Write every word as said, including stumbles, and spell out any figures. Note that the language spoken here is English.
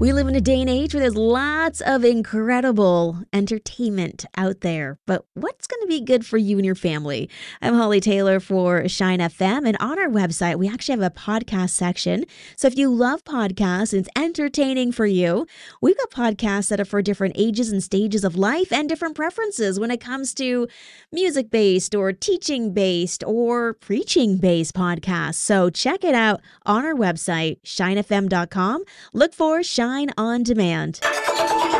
We live in a day and age where there's lots of incredible entertainment out there. But what's going to be good for you and your family? I'm Holly Taylor for Shine F M, and on our website, we actually have a podcast section. So if you love podcasts and it's entertaining for you, we've got podcasts that are for different ages and stages of life and different preferences when it comes to music-based or teaching-based or preaching-based podcasts. So check it out on our website, shine f m dot com. Look for Shine on Demand.